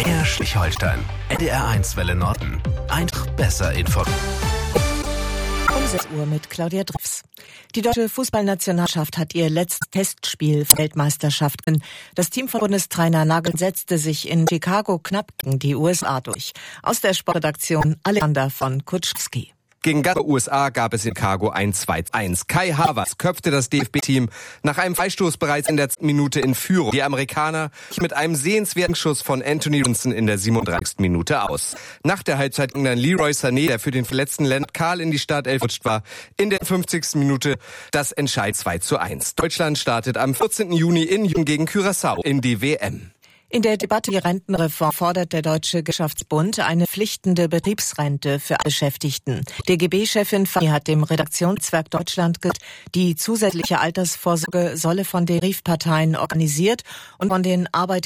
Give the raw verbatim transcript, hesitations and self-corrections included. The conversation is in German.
Mehr Schleswig-Holstein. N D R eins Welle Norden. Einfach besser informiert. Um sechs Uhr mit Claudia Drifs. Die deutsche Fußballnationalmannschaft hat ihr letztes Testspiel für Weltmeisterschaften. Das Team von Bundestrainer Nagel setzte sich in Chicago knapp gegen die U S A durch. Aus der Sportredaktion Alexander von Kutschewski. Gegen Gast U S A gab es in Chicago ein zwei zu eins. Kai Havertz köpfte das D F B-Team nach einem Freistoß bereits in der Minute in Führung. Die Amerikaner mit einem sehenswerten Schuss von Anthony Johnson in der siebenunddreißigsten Minute aus. Nach der Halbzeit ging dann Leroy Sané, der für den verletzten Lennart Karl in die Startelf gerutscht war, in der fünfzigsten Minute das Entscheid zwei zu eins. Deutschland startet am vierzehnten Juni in Jung gegen Curaçao in die W M. In der Debatte die Rentenreform fordert der Deutsche Gewerkschaftsbund eine pflichtende Betriebsrente für alle Beschäftigten. D G B-Chefin Fanny hat dem Redaktionsnetzwerk Deutschland gesagt, die zusätzliche Altersvorsorge solle von den Tarifparteien organisiert und von den Arbeitgebern